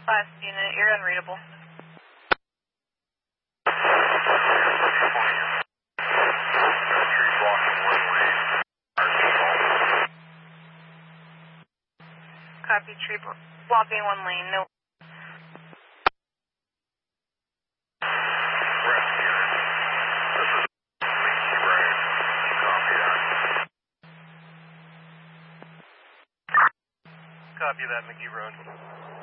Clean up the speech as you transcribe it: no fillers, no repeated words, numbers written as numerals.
Last unit, you're unreadable. Copy, tree blocking one lane, no. Copy that, McGee Road.